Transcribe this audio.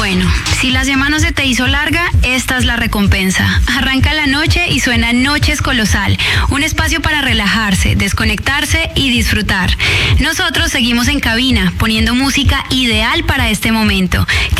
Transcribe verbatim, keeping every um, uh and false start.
Bueno, si la semana se te hizo larga, esta es la recompensa. Arranca la noche y suena Noches Colosal, un espacio para relajarse, desconectarse y disfrutar. Nosotros seguimos en cabina, poniendo música ideal para este momento.